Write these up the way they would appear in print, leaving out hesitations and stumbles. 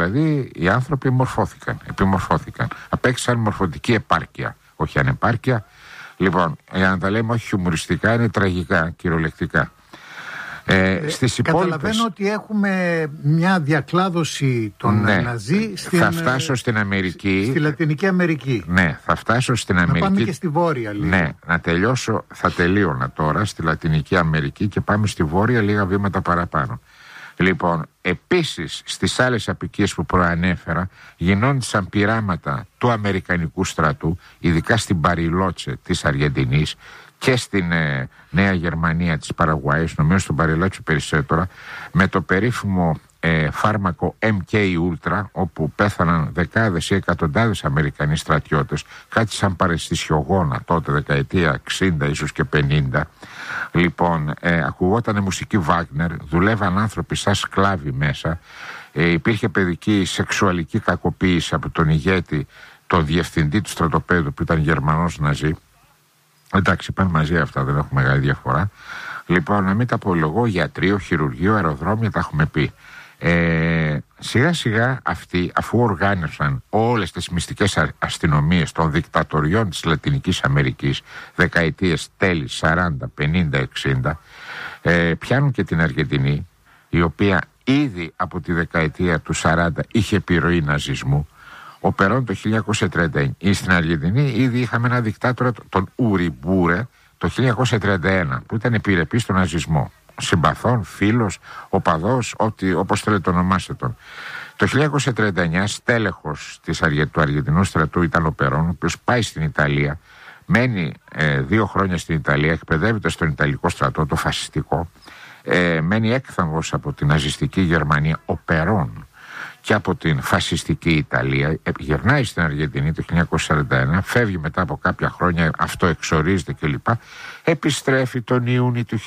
δηλαδή οι άνθρωποι επιμορφώθηκαν. Απέκτησαν μορφωτική επάρκεια, όχι ανεπάρκεια. Λοιπόν, για να τα λέμε όχι χιουμοριστικά, είναι τραγικά, κυριολεκτικά. Καταλαβαίνω ότι έχουμε μια διακλάδωση των Ναζί θα φτάσω στην Αμερική. Στη Λατινική Αμερική. Ναι, θα φτάσω στην Αμερική. Να πάμε και στη Βόρεια λίγο. Ναι, να τελειώσω, θα τελείωνα τώρα στη Λατινική Αμερική και πάμε στη Βόρεια λίγα βήματα παραπάνω. Λοιπόν, επίσης στις άλλες αποικίες που προανέφερα γινόντουσαν πειράματα του Αμερικανικού στρατού, ειδικά στην Παριλότσε της Αργεντινής και στην Νέα Γερμανία της Παραγουάης, νομίζω στον Παριλότσε περισσότερα, με το περίφημο φάρμακο MK Ultra, όπου πέθαναν δεκάδες ή εκατοντάδες Αμερικανοί στρατιώτες, κάτι σαν παρεστησιογόνα τότε, δεκαετία 60 ίσως και 50. Λοιπόν, ακουγόταν μουσική Βάγνερ, δουλεύαν άνθρωποι σαν σκλάβοι μέσα, υπήρχε παιδική σεξουαλική κακοποίηση από τον ηγέτη, τον διευθυντή του στρατοπέδου που ήταν Γερμανός Ναζί. Εντάξει, πάνε μαζί αυτά, δεν έχουμε μεγάλη διαφορά. Λοιπόν, να μην τα απολογώ, γιατρείο, χειρουργείο, αεροδρόμια, τα έχουμε πει. Σιγά σιγά αυτοί, αφού οργάνωσαν όλες τις μυστικές αστυνομίες των δικτατοριών της Λατινικής Αμερικής, δεκαετίες τέλη 40, 50, 60, πιάνουν και την Αργεντινή, η οποία ήδη από τη δεκαετία του 40 είχε επιρροή ναζισμού. Ο Περόν το 1939, στην Αργεντινή ήδη είχαμε ένα δικτάτορα, τον Ουριμπούρε, το 1931, που ήταν επιρρεπής στον ναζισμό. Συμπαθών, φίλος, οπαδός, όπως θέλετε το ονομάστε τον. Το 1939 στέλεχος του Αργεντινού στρατού ήταν ο Περόν, ο οποίος πάει στην Ιταλία, μένει 2 χρόνια στην Ιταλία, εκπαιδεύεται στον Ιταλικό στρατό, το φασιστικό, μένει έκθαμβος από την ναζιστική Γερμανία ο Περόν και από την φασιστική Ιταλία, γυρνάει στην Αργεντινή το 1941, φεύγει μετά από κάποια χρόνια, αυτό εξορίζεται κλπ. Επιστρέφει τον Ιούνιο του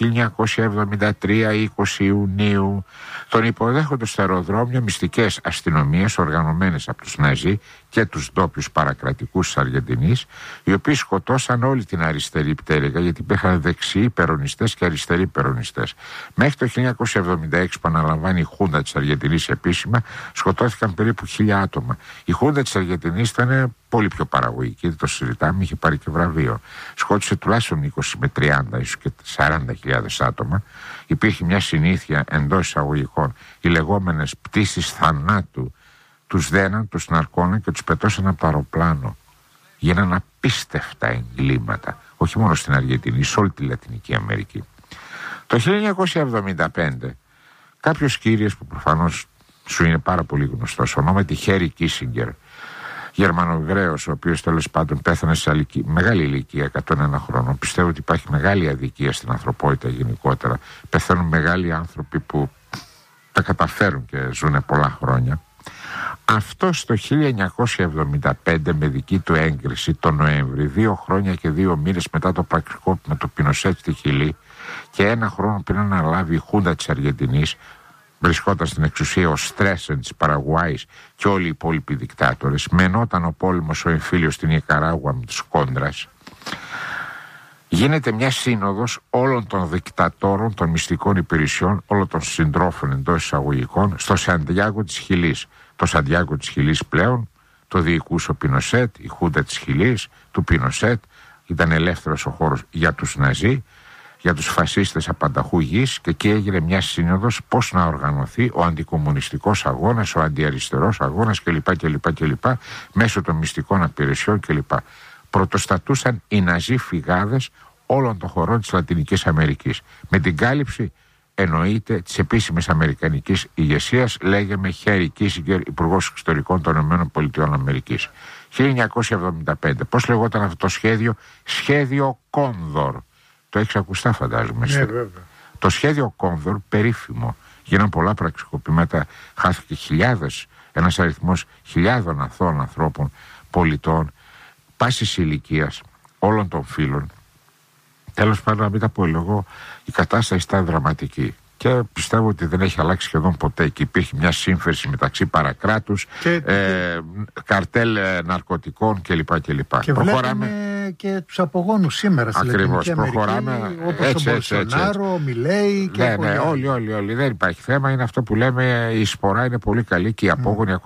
1973, 20 Ιουνίου. Τον υποδέχονται στο αεροδρόμιο μυστικές αστυνομίες οργανωμένες από τους Ναζί και τους ντόπιους παρακρατικούς της Αργεντινής, οι οποίοι σκοτώσαν όλη την αριστερή πτέρυγα, γιατί υπήρχαν δεξιοί περονιστές και αριστεροί περονιστές. Μέχρι το 1976 που αναλαμβάνει η Χούντα της Αργεντινής επίσημα, σκοτώθηκαν περίπου 1.000 άτομα. Η Χούντα της Αργεντινής ήταν πολύ πιο παραγωγική, δεν το συζητάμε, είχε πάρει και βραβείο. Σκότωσε τουλάχιστον 20 με 30, ίσως και 40.000 άτομα. Υπήρχε μια συνήθεια εντός εισαγωγικών, οι λεγόμενες πτήσεις θανάτου. Τους δέναν, τους ναρκώναν και τους πετώσαν από το αεροπλάνο. Γίνανε απίστευτα εγκλήματα, όχι μόνο στην Αργεντινή, σε όλη τη Λατινική Αμερική. Το 1975, κάποιος κύριος που προφανώς σου είναι πάρα πολύ γνωστός, ονόματι Χέρι Κίσιγκερ, Γερμανοεβραίος, ο οποίος τέλος πάντων πέθανε σε μεγάλη ηλικία, 101 χρόνων. Πιστεύω ότι υπάρχει μεγάλη αδικία στην ανθρωπότητα γενικότερα. Πεθαίνουν μεγάλοι άνθρωποι που τα καταφέρουν και ζουν πολλά χρόνια. Αυτό το 1975, με δική του έγκριση τον Νοέμβρη, 2 χρόνια και 2 μήνες μετά το πραξικόπημα του Πινοσέτ στη Χιλή και 1 χρόνο πριν αναλάβει η Χούντα της Αργεντινής, βρισκόταν στην εξουσία ο Στρέσεν της Παραγουάης και όλοι οι υπόλοιποι δικτάτορες, μενόταν ο πόλεμος ο εμφύλιος στην Ικαράγουα με τους Κόντρας, γίνεται μια σύνοδος όλων των δικτατόρων των μυστικών υπηρεσιών, όλων των συντρόφων εντός εισαγωγικών, στο Σαντιάγκο της Χιλής. Το Σαντιάγκο της Χιλής πλέον το διοικούσε ο Πινοσέτ, η Χούντα της Χιλής του Πινοσέτ, ήταν ελεύθερος ο χώρος για τους Ναζί, για τους φασίστες απανταχού γης, και εκεί έγινε μια σύνοδος πώς να οργανωθεί ο αντικομμουνιστικός αγώνας, ο αντιαριστερός αγώνας κλπ. Μέσω των μυστικών υπηρεσιών κλπ. Πρωτοστατούσαν οι Ναζί φυγάδες όλων των χωρών της Λατινικής Αμερικής. Με την κάλυψη εννοείται της επίσημης αμερικανικής ηγεσίας, λέγαμε Χέρι Κίσιγκερ, Υπουργός Εξωτερικών των ΗΠΑ. 1975. Πώς λεγόταν αυτό το σχέδιο? Σχέδιο Κόνδορ. Το έχεις ακουστά, φαντάζομαι. Ναι, βέβαια. Το σχέδιο Κόνδορ, περίφημο, γίναν πολλά πραξικοπήματα, χάθηκε ένας αριθμός χιλιάδων αθώων ανθρώπων, πολιτών, πάσης ηλικίας, όλων των φύλων. Τέλος πάντων, να μην τα πω εγώ, η κατάσταση ήταν δραματική. Και πιστεύω ότι δεν έχει αλλάξει σχεδόν ποτέ. Και υπήρχε μια σύμφερση μεταξύ παρακράτους, καρτέλ ναρκωτικών κλπ. Και προχωράμε και τους απογόνους σήμερα στη Λατινική Αμερική, όπως ο Μπολσονάρο, ο Μιλέι και όλοι. Δεν υπάρχει θέμα. Είναι αυτό που λέμε, η σπορά είναι πολύ καλή και οι απόγονοι